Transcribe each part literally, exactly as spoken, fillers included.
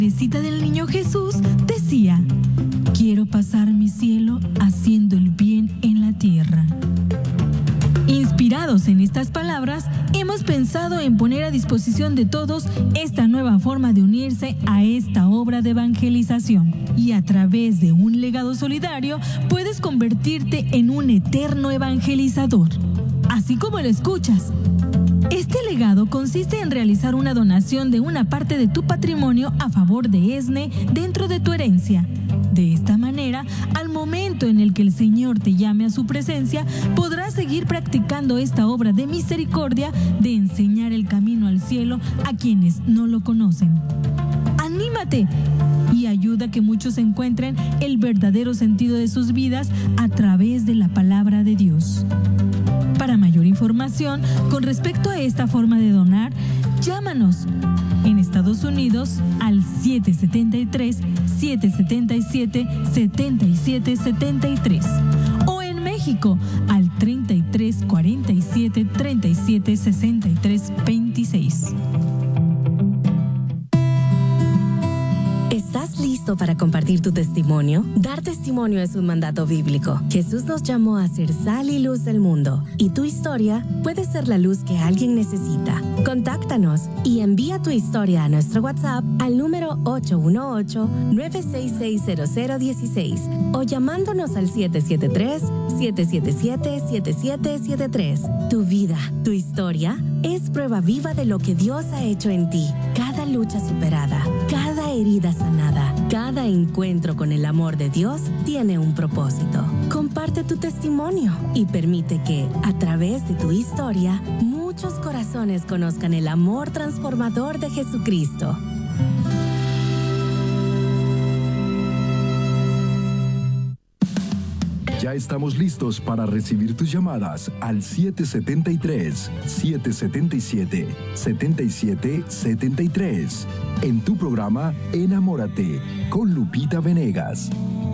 Teresita del Niño Jesús decía: quiero pasar mi cielo haciendo el bien en la tierra. Inspirados en estas palabras, hemos pensado en poner a disposición de todos esta nueva forma de unirse a esta obra de evangelización. Y a través de un legado solidario, puedes convertirte en un eterno evangelizador. Así como lo escuchas. Este legado consiste en realizar una donación de una parte de tu patrimonio a favor de ESNE dentro de tu herencia. De esta manera, al momento en el que el Señor te llame a su presencia, podrás seguir practicando esta obra de misericordia de enseñar el camino al cielo a quienes no lo conocen. ¡Anímate! Y ayuda a que muchos encuentren el verdadero sentido de sus vidas a través de la palabra de Dios. Para mayor información con respecto a esta forma de donar, llámanos en Estados Unidos al siete siete tres, siete siete siete, siete siete siete tres o en México al treinta y tres cuarenta y siete, treinta y siete sesenta y tres veintiséis. ¿Estás listo para compartir tu testimonio? Dar testimonio es un mandato bíblico. Jesús nos llamó a ser sal y luz del mundo, y tu historia puede ser la luz que alguien necesita. Contáctanos y envía tu historia a nuestro WhatsApp al número ocho uno ocho, nueve seis seis, cero cero uno seis o llamándonos al siete siete tres, siete siete siete, siete siete siete tres. Tu vida, tu historia, es prueba viva de lo que Dios ha hecho en ti. Cada lucha superada, cada herida sanada, cada encuentro con el amor de Dios tiene un propósito. Comparte tu testimonio y permite que, a través de tu historia, muchos corazones conozcan el amor transformador de Jesucristo. Ya estamos listos para recibir tus llamadas al siete siete tres, siete siete siete, siete siete siete tres en tu programa Enamórate con Lupita Venegas.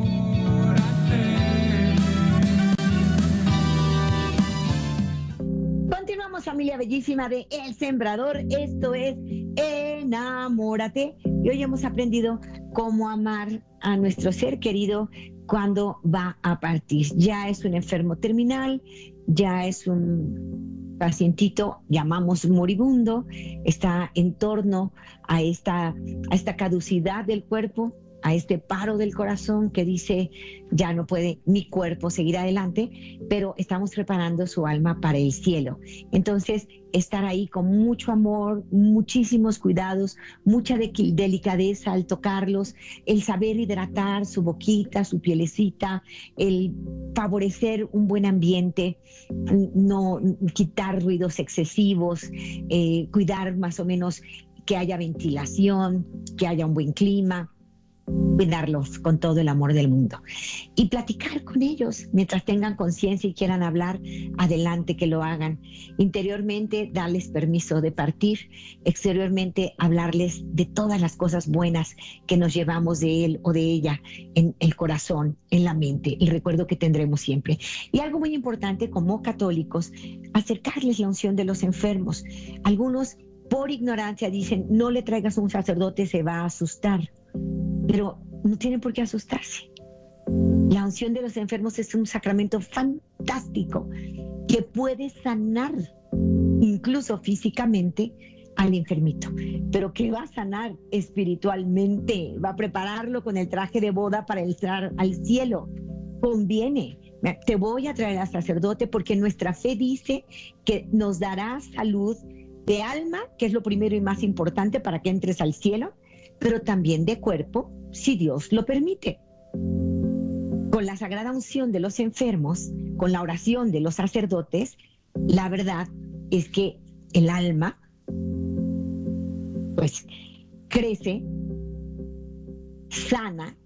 Continuamos, familia bellísima de El Sembrador. Esto es Enamórate. Y hoy hemos aprendido cómo amar a nuestro ser querido cuando va a partir. Ya es un enfermo terminal, ya es un pacientito, llamamos moribundo, está en torno a esta, a esta caducidad del cuerpo, a este paro del corazón que dice, ya no puede mi cuerpo seguir adelante, pero estamos preparando su alma para el cielo. Entonces, estar ahí con mucho amor, muchísimos cuidados, mucha de- delicadeza al tocarlos, el saber hidratar su boquita, su pielecita, el favorecer un buen ambiente, no quitar ruidos excesivos, eh, cuidar más o menos que haya ventilación, que haya un buen clima, cuidarlos con todo el amor del mundo y platicar con ellos mientras tengan conciencia y quieran hablar, adelante que lo hagan. Interiormente darles permiso de partir, exteriormente hablarles de todas las cosas buenas que nos llevamos de él o de ella en el corazón, en la mente, el recuerdo que tendremos siempre. Y algo muy importante como católicos, acercarles la unción de los enfermos. Algunos por ignorancia dicen, no le traigas a un sacerdote, se va a asustar. Pero no tienen por qué asustarse. La unción de los enfermos es un sacramento fantástico que puede sanar, incluso físicamente, al enfermito. Pero que va a sanar espiritualmente, va a prepararlo con el traje de boda para entrar al cielo. Conviene. Te voy a traer al sacerdote porque nuestra fe dice que nos dará salud de alma, que es lo primero y más importante para que entres al cielo, pero también de cuerpo, si Dios lo permite. Con la sagrada unción de los enfermos, con la oración de los sacerdotes, la verdad es que el alma, pues, crece, sana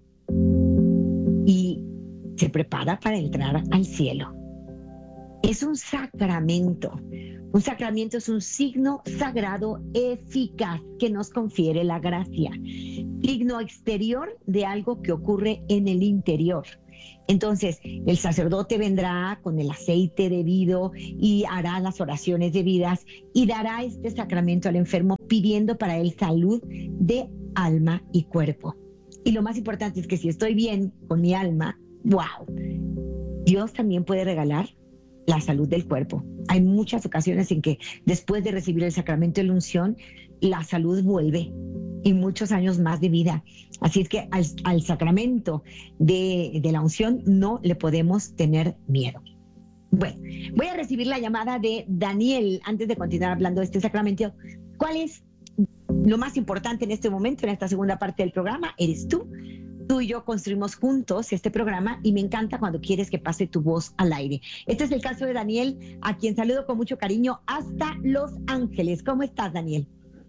y se prepara para entrar al cielo. Es un sacramento. Un sacramento es un signo sagrado eficaz que nos confiere la gracia. Signo exterior de algo que ocurre en el interior. Entonces, el sacerdote vendrá con el aceite debido y hará las oraciones debidas y dará este sacramento al enfermo pidiendo para él salud de alma y cuerpo. Y lo más importante es que si estoy bien con mi alma, wow, Dios también puede regalar la salud del cuerpo. Hay muchas ocasiones en que después de recibir el sacramento de la unción, la salud vuelve y muchos años más de vida. Así es que al, al sacramento de, de la unción no le podemos tener miedo. Bueno, voy a recibir la llamada de Daniel antes de continuar hablando de este sacramento. ¿Cuál es lo más importante en este momento, en esta segunda parte del programa? Eres tú. Tú y yo construimos juntos este programa y me encanta cuando quieres que pase tu voz al aire. Este es el caso de Daniel, a quien saludo con mucho cariño hasta Los Ángeles. ¿Cómo estás, Daniel?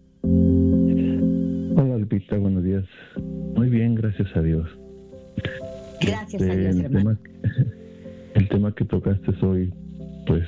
Hola, Lupita, buenos días. Muy bien, gracias a Dios. Gracias este, a Dios, el hermano. Tema, el tema que tocaste hoy, pues,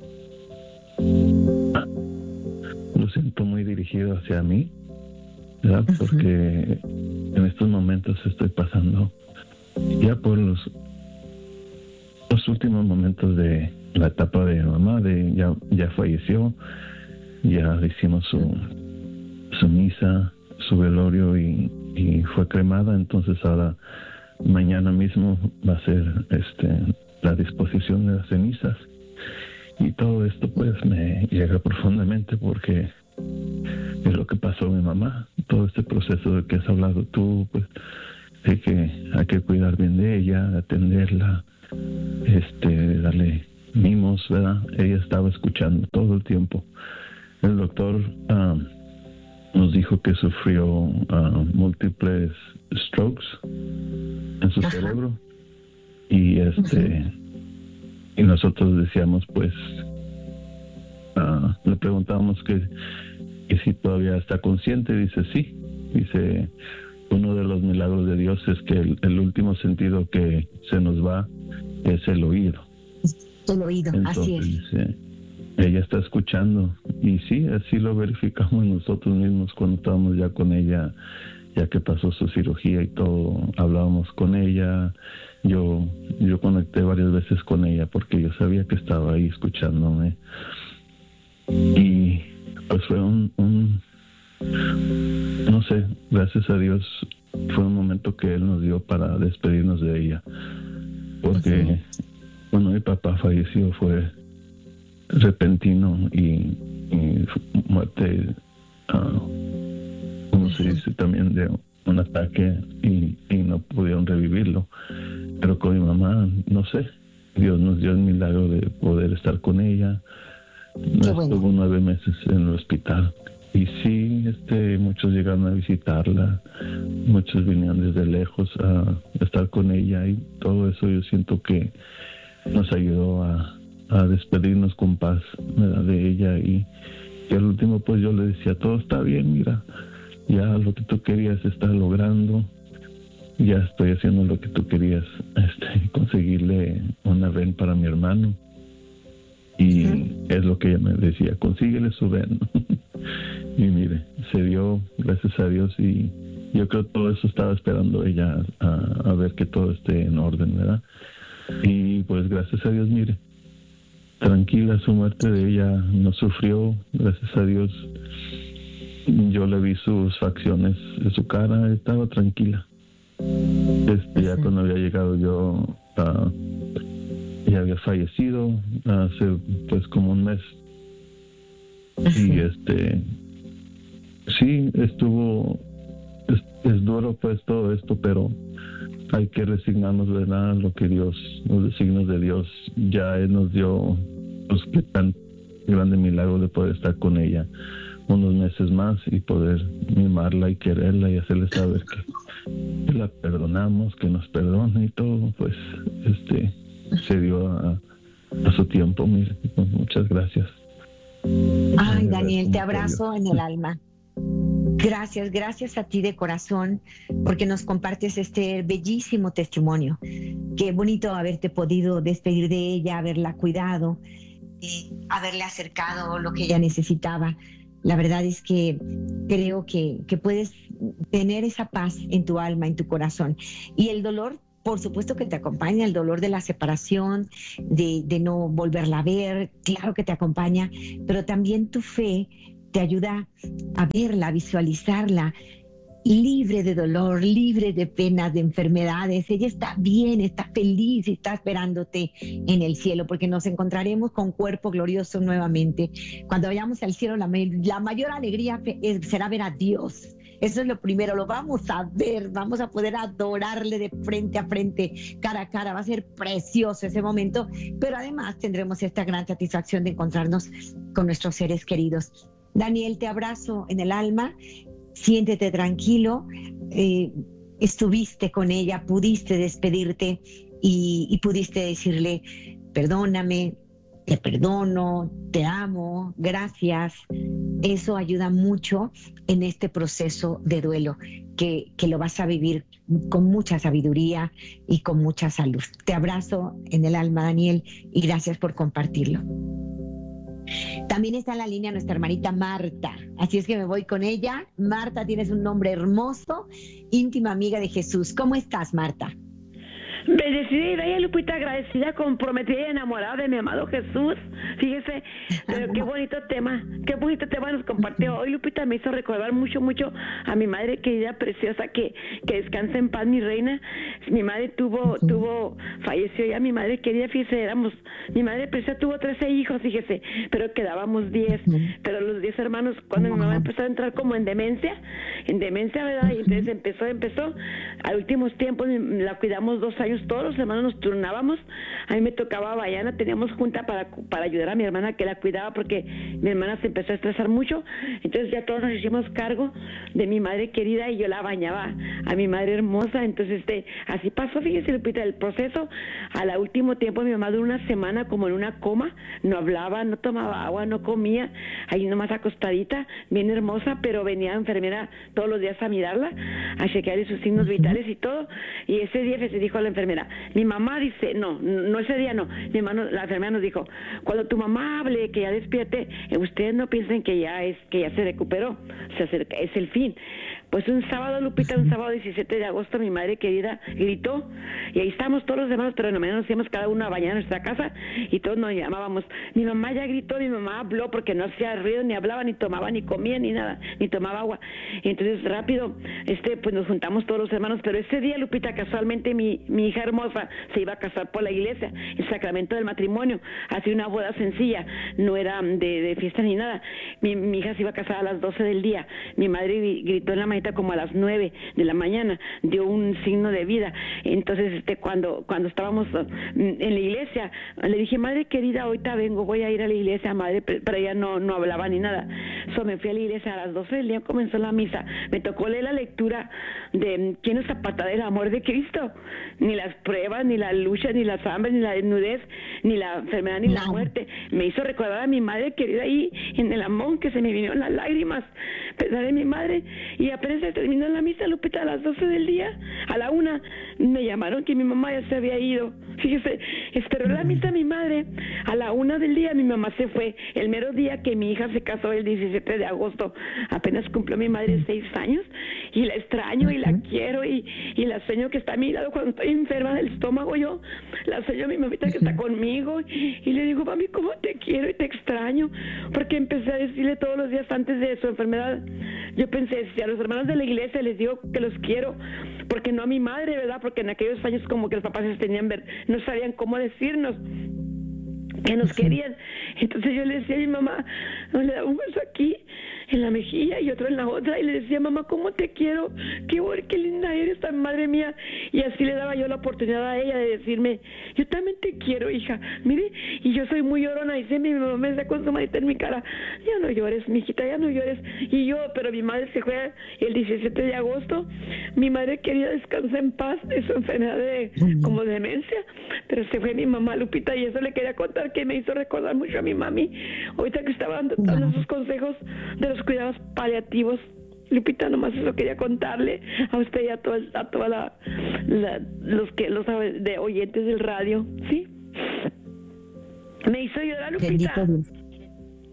lo siento muy dirigido hacia mí, ¿verdad? Uh-huh. Porque en estos momentos estoy pasando ya por los, los últimos momentos de la etapa de mamá, de ya, ya falleció, ya hicimos su, su misa, su velorio y, y fue cremada, entonces ahora mañana mismo va a ser este la disposición de las cenizas y todo esto pues me llega profundamente porque es lo que pasó a mi mamá, todo este proceso del que has hablado tú, pues de que hay que cuidar bien de ella, atenderla, este darle mimos, ¿verdad? Ella estaba escuchando todo el tiempo. El doctor um, nos dijo que sufrió uh, múltiples strokes en su Ajá. cerebro y este uh-huh. y nosotros decíamos pues uh, le preguntábamos que, que si todavía está consciente. Dice sí, dice uno de los milagros de Dios es que el, el último sentido que se nos va es el oído. El oído, Entonces, así es. Dice, ella está escuchando y sí, así lo verificamos nosotros mismos cuando estábamos ya con ella, ya que pasó su cirugía y todo, hablábamos con ella, yo yo conecté varias veces con ella porque yo sabía que estaba ahí escuchándome y pues fue un, un no sé, gracias a Dios fue un momento que Él nos dio para despedirnos de ella porque uh-huh. cuando mi papá falleció fue repentino y, y muerte uh, como se dice también de un ataque y, y no pudieron revivirlo, pero con mi mamá no sé, Dios nos dio el milagro de poder estar con ella. Bueno. Estuvo nueve meses en el hospital y sí, este muchos llegaron a visitarla, muchos vinieron desde lejos a estar con ella y todo eso yo siento que nos ayudó a a despedirnos con paz, ¿verdad? De ella y, y al último pues yo le decía todo está bien, mira, ya lo que tú querías se está logrando, ya estoy haciendo lo que tú querías, este, conseguirle una ven para mi hermano y uh-huh. es lo que ella me decía, consíguele su ven. Y mire, se dio, gracias a Dios, y yo creo que todo eso estaba esperando ella a, a ver que todo esté en orden, ¿verdad? Y pues gracias a Dios, mire, tranquila su muerte de ella, no sufrió, gracias a Dios. Yo le vi sus facciones de su cara, estaba tranquila. Este, ya cuando había llegado yo, uh, ella había fallecido hace pues como un mes. Y este, sí, estuvo, es, es duro pues todo esto, pero hay que resignarnos, ¿verdad? Lo que Dios, los designios de Dios, ya Él nos dio, pues qué tan grande milagro de poder estar con ella unos meses más y poder mimarla y quererla y hacerle saber que, que la perdonamos, que nos perdone y todo, pues este se dio a, a su tiempo. Mire, pues, muchas gracias. Ay, Daniel, te abrazo en el alma. Gracias, gracias a ti de corazón, porque nos compartes este bellísimo testimonio. Qué bonito haberte podido despedir de ella, haberla cuidado, y haberle acercado lo que ella necesitaba. La verdad es que creo que, que puedes tener esa paz en tu alma, en tu corazón. Y el dolor, por supuesto que te acompaña, el dolor de la separación, de, de no volverla a ver, claro que te acompaña, pero también tu fe te ayuda a verla, a visualizarla libre de dolor, libre de penas, de enfermedades. Ella está bien, está feliz y está esperándote en el cielo, porque nos encontraremos con cuerpo glorioso nuevamente. Cuando vayamos al cielo, la, la mayor alegría es, será ver a Dios. Eso es lo primero, lo vamos a ver, vamos a poder adorarle de frente a frente, cara a cara. Va a ser precioso ese momento, pero además tendremos esta gran satisfacción de encontrarnos con nuestros seres queridos. Daniel, te abrazo en el alma, siéntete tranquilo, eh, estuviste con ella, pudiste despedirte y, y pudiste decirle, perdóname, te perdono, te amo, gracias. Eso ayuda mucho en este proceso de duelo, que, que lo vas a vivir con mucha sabiduría y con mucha salud. Te abrazo en el alma, Daniel, y gracias por compartirlo. También está en la línea nuestra hermanita Marta, así es que me voy con ella. Marta, tienes un nombre hermoso, íntima amiga de Jesús. ¿Cómo estás, Marta? Bendecida y bella, Lupita, agradecida, comprometida y enamorada de mi amado Jesús. Fíjese, pero qué bonito tema, qué bonito tema nos compartió hoy, Lupita. Me hizo recordar mucho, mucho a mi madre querida, preciosa, que, que descansa en paz, mi reina. Mi madre tuvo, tuvo, falleció ya mi madre querida, fíjese, éramos, mi madre preciosa tuvo trece hijos, fíjese, pero quedábamos diez, pero los diez hermanos, cuando mi mamá empezó a entrar como en demencia, en demencia, ¿verdad? Y entonces empezó, empezó, a últimos tiempos la cuidamos dos años, todos los hermanos nos turnábamos. A mí me tocaba mañana, teníamos junta para, para ayudar a mi hermana que la cuidaba, porque mi hermana se empezó a estresar mucho. Entonces ya todos nos hicimos cargo de mi madre querida y yo la bañaba a mi madre hermosa. Entonces este así pasó, fíjese, Lupita, el proceso. Al último tiempo mi mamá duró una semana como en una coma, no hablaba, no tomaba agua, no comía, ahí nomás acostadita, bien hermosa, pero venía la enfermera todos los días a mirarla, a chequearle sus signos vitales y todo. Y ese día se dijo a la enfermera, mi mamá dice, no, no ese día no, mi hermano, la enfermera nos dijo, cuando tu mamá hable, que ya despierte, eh, ustedes no piensen que ya es, que ya se recuperó, se acerca, es el fin. Pues un sábado, Lupita, un sábado diecisiete de agosto, mi madre querida gritó, y ahí estábamos todos los demás, pero en la mañana nos íbamos cada uno a bañar en nuestra casa, y todos nos llamábamos, mi mamá ya gritó, mi mamá habló, porque no hacía ruido, ni hablaba, ni tomaba, ni comía, ni nada, ni tomaba agua. Y entonces rápido, este, pues nos juntamos todos los hermanos, pero ese día, Lupita, casualmente mi, mi hija hermosa se iba a casar por la iglesia, el sacramento del matrimonio, hacía una boda sencilla, no era de, de fiesta ni nada. Mi, mi hija se iba a casar a las doce del día, mi madre gritó en la mañana como a las nueve de la mañana, dio un signo de vida. Entonces este cuando cuando estábamos en la iglesia, le dije, madre querida, ahorita vengo, voy a ir a la iglesia, madre, pero ella no, no hablaba ni nada. So, me fui a la iglesia a las doce del día, comenzó la misa, me tocó leer la lectura de ¿quién es zapata del amor de Cristo? Ni las pruebas, ni la lucha, ni las hambres, ni la desnudez, ni la enfermedad, ni la muerte. Me hizo recordar a mi madre querida ahí en el amón, que se me vinieron las lágrimas, pensar en mi madre. Y apenas se terminó la misa, Lupita, a las doce del día, a la una, me llamaron que mi mamá ya se había ido. Fíjese, esperó la misa mi madre, a la una del día mi mamá se fue, el mero día que mi hija se casó, el diecisiete de agosto, apenas cumplió mi madre seis años, y la extraño y la quiero, y, y la sueño que está a mi lado cuando estoy enferma del estómago, yo la sueño a mi mamita que está conmigo, y, y le digo, mami, cómo te quiero y te extraño, porque empecé a decirle todos los días antes de su enfermedad, yo pensé, si a los hermanos de la iglesia les digo que los quiero, porque no a mi madre, ¿verdad? Porque en aquellos años como que los papás se tenían ver, no sabían cómo decirnos que nos querían. Entonces yo le decía a mi mamá, le daba un beso aquí en la mejilla y otro en la otra, y le decía, mamá, cómo te quiero, qué, qué linda eres, tan madre mía. Y así le daba yo la oportunidad a ella de decirme, yo también te quiero, hija, mire, y yo soy muy llorona, y siempre mi mamá me decía con su manita en mi cara, ya no llores, mijita, ya no llores. Y yo, pero mi madre se fue el diecisiete de agosto, mi madre querida descansa en paz de su enfermedad de como demencia, pero se fue mi mamá, Lupita, y eso le quería contar, que me hizo recordar mucho a mi mami, ahorita que estaba dando, dando esos consejos de los cuidados paliativos. Lupita, nomás eso quería contarle a usted y a toda, a toda la, la los que los de oyentes del radio, ¿sí? Me hizo llorar, Lupita.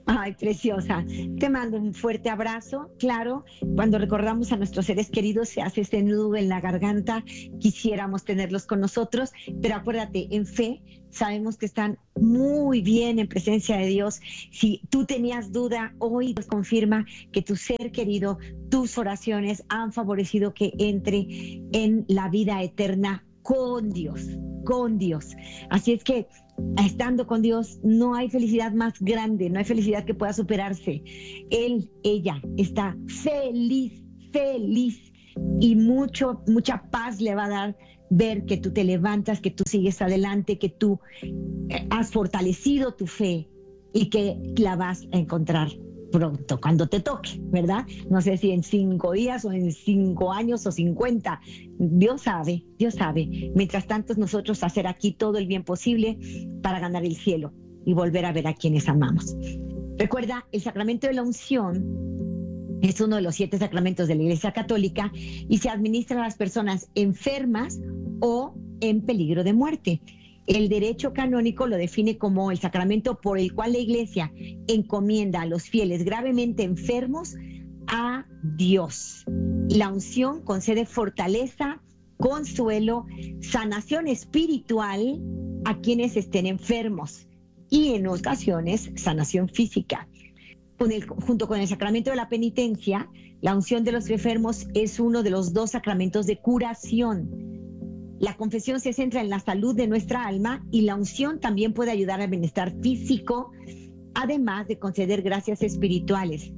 Ay, preciosa. Te mando un fuerte abrazo. Claro, cuando recordamos a nuestros seres queridos se hace este nudo en la garganta. Quisiéramos tenerlos con nosotros, pero acuérdate, en fe sabemos que están muy bien en presencia de Dios. Si tú tenías duda, hoy nos confirma que tu ser querido, tus oraciones han favorecido que entre en la vida eterna con Dios, con Dios. Así es que estando con Dios no hay felicidad más grande, no hay felicidad que pueda superarse. Él, ella está feliz, feliz y mucho, mucha paz le va a dar ver que tú te levantas, que tú sigues adelante, que tú has fortalecido tu fe y que la vas a encontrar pronto, cuando te toque, ¿verdad? No sé si en cinco días o en cinco años o cincuenta. Dios sabe, Dios sabe. Mientras tanto, nosotros hacer aquí todo el bien posible para ganar el cielo y volver a ver a quienes amamos. Recuerda, el sacramento de la unción es uno de los siete sacramentos de la Iglesia Católica y se administra a las personas enfermas o en peligro de muerte. El derecho canónico lo define como el sacramento por el cual la Iglesia encomienda a los fieles gravemente enfermos a Dios. La unción concede fortaleza, consuelo, sanación espiritual a quienes estén enfermos y en ocasiones sanación física. Con el, junto con el sacramento de la penitencia, la unción de los enfermos es uno de los dos sacramentos de curación. La confesión se centra en la salud de nuestra alma y la unción también puede ayudar al bienestar físico, además de conceder gracias espirituales.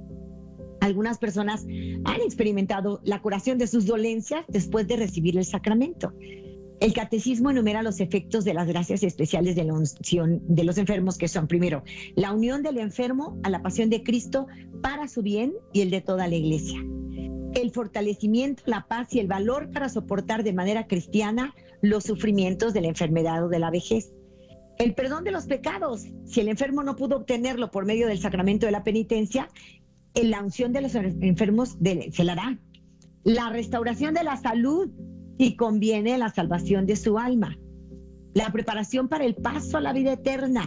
Algunas personas han experimentado la curación de sus dolencias después de recibir el sacramento. El catecismo enumera los efectos de las gracias especiales de la unción de los enfermos, que son, primero, la unión del enfermo a la pasión de Cristo para su bien y el de toda la Iglesia. El fortalecimiento, la paz y el valor para soportar de manera cristiana los sufrimientos de la enfermedad o de la vejez. El perdón de los pecados, si el enfermo no pudo obtenerlo por medio del sacramento de la penitencia, en la unción de los enfermos de, se la da. La restauración de la salud, si conviene la salvación de su alma. La preparación para el paso a la vida eterna.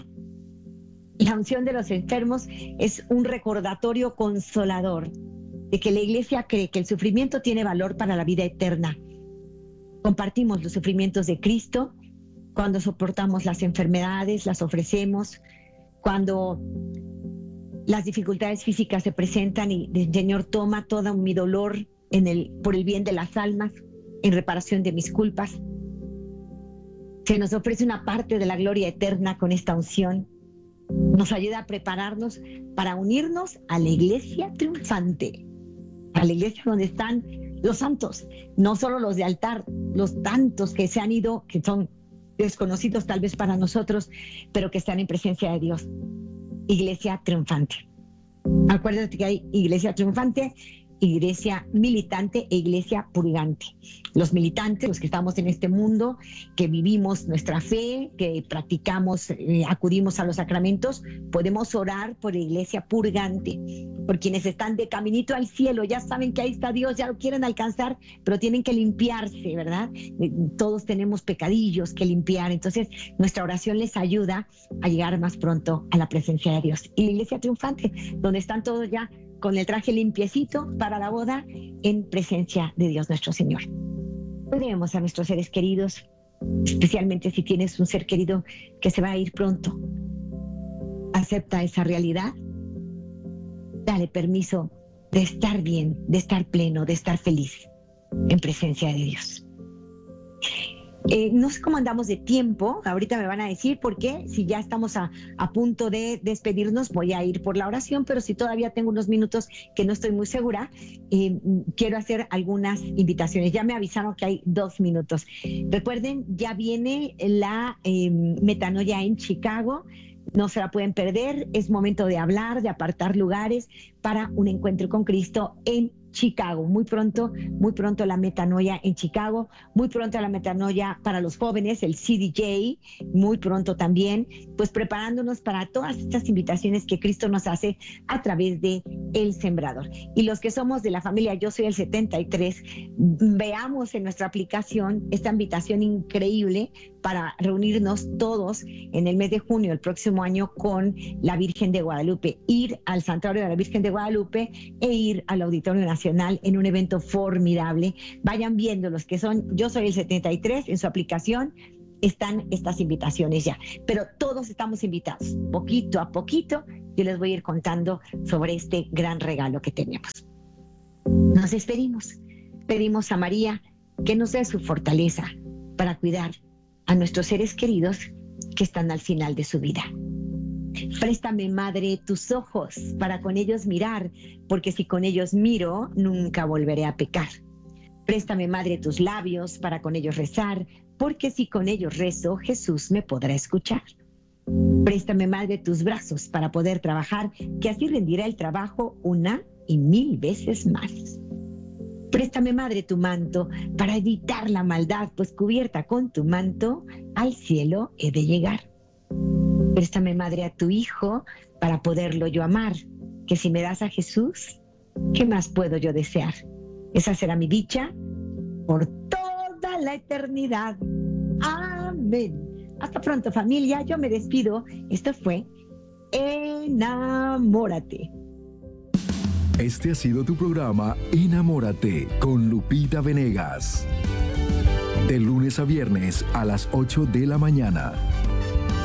La unción de los enfermos es un recordatorio consolador de que la Iglesia cree que el sufrimiento tiene valor para la vida eterna. Compartimos los sufrimientos de Cristo cuando soportamos las enfermedades, las ofrecemos, cuando las dificultades físicas se presentan y el Señor toma todo mi dolor en el, por el bien de las almas, en reparación de mis culpas. Se nos ofrece una parte de la gloria eterna con esta unción. Nos ayuda a prepararnos para unirnos a la Iglesia triunfante, a la iglesia donde están los santos, no solo los de altar, los tantos que se han ido, que son desconocidos tal vez para nosotros, pero que están en presencia de Dios. Iglesia triunfante. Acuérdate que hay iglesia triunfante, iglesia militante e iglesia purgante. Los militantes, los que estamos en este mundo, que vivimos nuestra fe, que practicamos, eh, acudimos a los sacramentos, podemos orar por la iglesia purgante, por quienes están de caminito al cielo, ya saben que ahí está Dios, ya lo quieren alcanzar, pero tienen que limpiarse, ¿verdad? Todos tenemos pecadillos que limpiar, entonces nuestra oración les ayuda a llegar más pronto a la presencia de Dios. Y la iglesia triunfante, donde están todos ya con el traje limpiecito para la boda en presencia de Dios nuestro Señor. Cuidemos a nuestros seres queridos, especialmente si tienes un ser querido que se va a ir pronto. Acepta esa realidad. Dale permiso de estar bien, de estar pleno, de estar feliz en presencia de Dios. Eh, no sé cómo andamos de tiempo, ahorita me van a decir por qué, si ya estamos a, a punto de despedirnos, voy a ir por la oración, pero si todavía tengo unos minutos que no estoy muy segura, eh, quiero hacer algunas invitaciones. Ya me avisaron que hay dos minutos. Recuerden, ya viene la eh, metanoia en Chicago, no se la pueden perder, es momento de hablar, de apartar lugares para un encuentro con Cristo en Chicago. Muy pronto, muy pronto la metanoia en Chicago, muy pronto la metanoia para los jóvenes, el C D J, muy pronto también, pues preparándonos para todas estas invitaciones que Cristo nos hace a través de El Sembrador. Y los que somos de la familia Yo Soy el setenta y tres, veamos en nuestra aplicación esta invitación increíble para reunirnos todos en el mes de junio del próximo año con la Virgen de Guadalupe, ir al Santuario de la Virgen de Guadalupe e ir al Auditorio Nacional en un evento formidable. Vayan viendo los que son Yo Soy el setenta y tres en su aplicación, están estas invitaciones ya, pero todos estamos invitados, poquito a poquito. Yo les voy a ir contando sobre este gran regalo que tenemos. Nos despedimos, pedimos a María que nos dé su fortaleza para cuidar a nuestros seres queridos que están al final de su vida. Préstame, Madre, tus ojos para con ellos mirar, porque si con ellos miro, nunca volveré a pecar. Préstame, Madre, tus labios para con ellos rezar, porque si con ellos rezo, Jesús me podrá escuchar. Préstame, Madre, tus brazos para poder trabajar, que así rendirá el trabajo una y mil veces más. Préstame, Madre, tu manto para evitar la maldad, pues cubierta con tu manto, al cielo he de llegar. Préstame, Madre, a tu Hijo para poderlo yo amar, que si me das a Jesús, ¿qué más puedo yo desear? Esa será mi dicha por toda la eternidad. Amén. Hasta pronto, familia. Yo me despido. Esto fue Enamórate. Este ha sido tu programa Enamórate con Lupita Venegas. De lunes a viernes a las ocho de la mañana.